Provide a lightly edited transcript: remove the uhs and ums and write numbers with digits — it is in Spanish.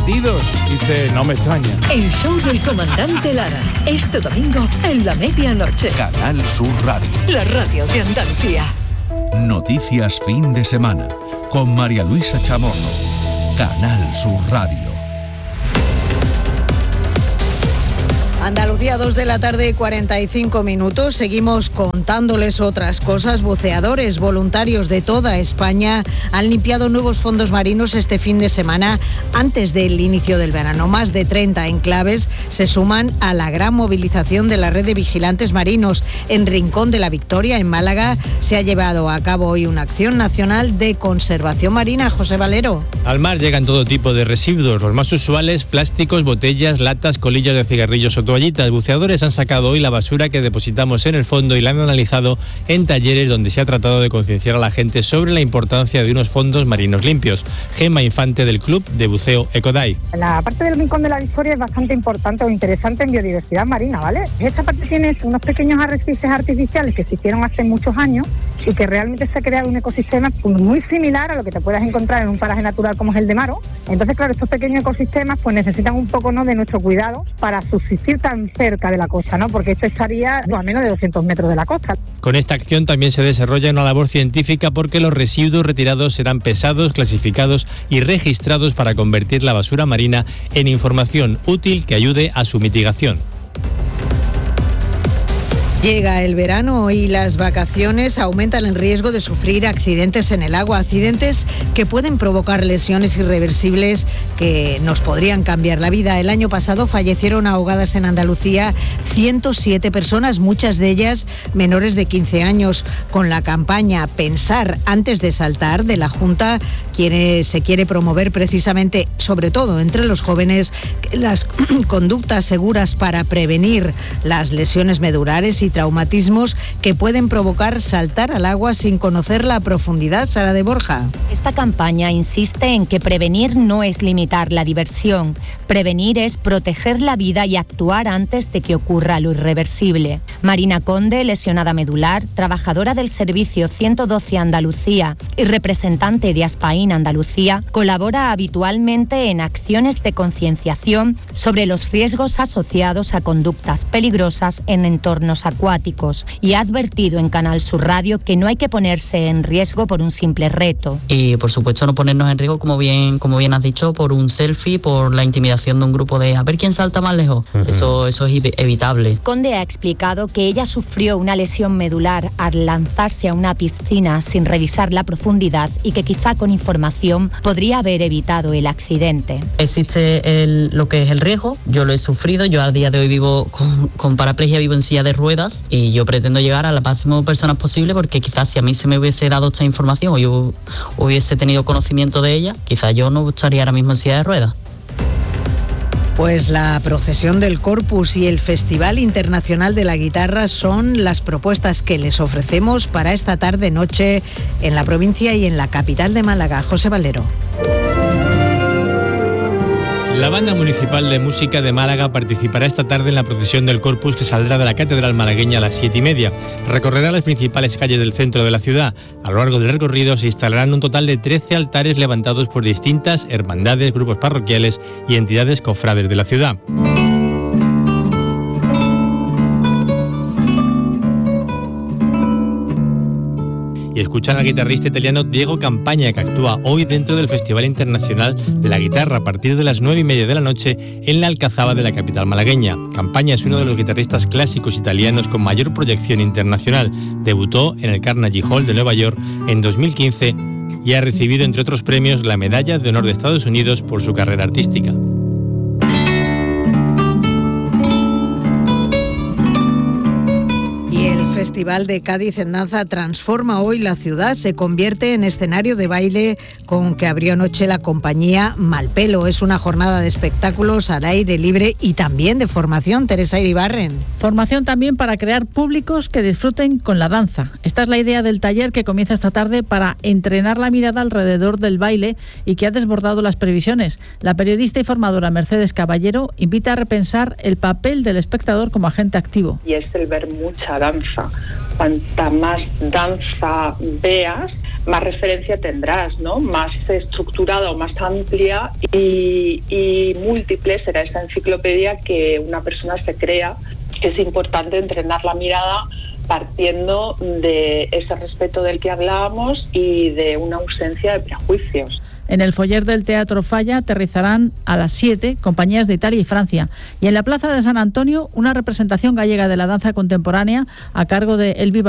batidos. Dice, no me extraña. El show del comandante Lara. Este domingo en la medianoche. Canal Sur Radio. La radio de Andalucía. Noticias fin de semana con María Luisa Chamorro. Canal Sur Radio. Andalucía, 2 de la tarde, 45 minutos. Seguimos contándoles otras cosas. Buceadores voluntarios de toda España han limpiado nuevos fondos marinos este fin de semana antes del inicio del verano. Más de 30 enclaves se suman a la gran movilización de la red de vigilantes marinos. En Rincón de la Victoria, en Málaga, se ha llevado a cabo hoy una acción nacional de conservación marina. José Valero. Al mar llegan todo tipo de residuos, los más usuales: plásticos, botellas, latas, colillas de cigarrillos o toallitas. Buceadores han sacado hoy la basura que depositamos en el fondo y la han analizado en talleres donde se ha tratado de concienciar a la gente sobre la importancia de unos fondos marinos limpios. Gemma Infante, del Club de Buceo Ecodive. La parte del Rincón de la Victoria es bastante importante o interesante en biodiversidad marina, ¿vale? Esta parte tiene unos pequeños arrecifes artificiales que se hicieron hace muchos años y que realmente se ha creado un ecosistema muy similar a lo que te puedas encontrar en un paraje natural como es el de Maro. Entonces, claro, estos pequeños ecosistemas pues necesitan un poco, ¿no?, de nuestro cuidado para subsistir tan cerca de la costa, ¿no? Porque esto estaría a menos de 200 metros de la costa. Con esta acción también se desarrolla una labor científica porque los residuos retirados serán pesados, clasificados y registrados para convertir la basura marina en información útil que ayude a su mitigación. Llega el verano y las vacaciones aumentan el riesgo de sufrir accidentes en el agua, accidentes que pueden provocar lesiones irreversibles que nos podrían cambiar la vida. El año pasado fallecieron ahogadas en Andalucía 107 personas, muchas de ellas menores de 15 años. Con la campaña Pensar antes de saltar de la Junta, se quiere promover precisamente, sobre todo entre los jóvenes, las conductas seguras para prevenir las lesiones medulares y traumatismos que pueden provocar saltar al agua sin conocer la profundidad. Sara de Borja. Esta campaña insiste en que prevenir no es limitar la diversión. Prevenir es proteger la vida y actuar antes de que ocurra lo irreversible. Marina Conde, lesionada medular, trabajadora del servicio 112 Andalucía y representante de Aspaín Andalucía, colabora habitualmente en acciones de concienciación sobre los riesgos asociados a conductas peligrosas en entornos acuáticos y ha advertido en Canal Sur Radio que no hay que ponerse en riesgo por un simple reto. Y por supuesto no ponernos en riesgo, como bien has dicho, por un selfie, por la intimidación de un grupo de a ver quién salta más lejos. Eso es evitable. Conde ha explicado que ella sufrió una lesión medular al lanzarse a una piscina sin revisar la profundidad y que quizá con información podría haber evitado el accidente. Existe lo que es el riesgo, yo lo he sufrido, yo a día de hoy vivo con paraplegia, vivo en silla de ruedas y yo pretendo llegar a la máxima personas posible porque quizás si a mí se me hubiese dado esta información o yo hubiese tenido conocimiento de ella, quizás yo no estaría ahora mismo en silla de ruedas. Pues la procesión del Corpus y el Festival Internacional de la Guitarra son las propuestas que les ofrecemos para esta tarde-noche en la provincia y en la capital de Málaga. José Valero. La Banda Municipal de Música de Málaga participará esta tarde en la procesión del Corpus que saldrá de la Catedral malagueña a las 7:30. Recorrerá las principales calles del centro de la ciudad. A lo largo del recorrido se instalarán un total de 13 altares levantados por distintas hermandades, grupos parroquiales y entidades cofrades de la ciudad. Y escuchan al guitarrista italiano Diego Campagna, que actúa hoy dentro del Festival Internacional de la Guitarra a partir de las 9:30 de la noche en la Alcazaba de la capital malagueña. Campagna es uno de los guitarristas clásicos italianos con mayor proyección internacional. Debutó en el Carnegie Hall de Nueva York en 2015 y ha recibido, entre otros premios, la Medalla de Honor de Estados Unidos por su carrera artística. El Festival de Cádiz en Danza transforma hoy la ciudad, se convierte en escenario de baile con que abrió anoche la compañía Malpelo. Es una jornada de espectáculos al aire libre y también de formación. Teresa Iribarren. Formación también para crear públicos que disfruten con la danza. Esta es la idea del taller que comienza esta tarde para entrenar la mirada alrededor del baile y que ha desbordado las previsiones. La periodista y formadora Mercedes Caballero invita a repensar el papel del espectador como agente activo. Y es el ver mucha danza. Cuanta más danza veas, más referencia tendrás, ¿no? Más estructurada o más amplia y múltiple será esa enciclopedia que una persona se crea. Es importante entrenar la mirada partiendo de ese respeto del que hablábamos y de una ausencia de prejuicios. En el foyer del Teatro Falla aterrizarán a las 7 compañías de Italia y Francia. Y en la Plaza de San Antonio, una representación gallega de la danza contemporánea a cargo de El Viva